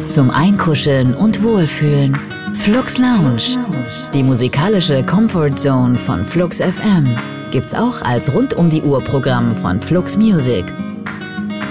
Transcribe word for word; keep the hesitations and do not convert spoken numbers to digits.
Zum Einkuscheln und Wohlfühlen. Flux Lounge. Die musikalische Comfort Zone von Flux F M gibt's auch als rund um die Uhr Programm von Flux Music.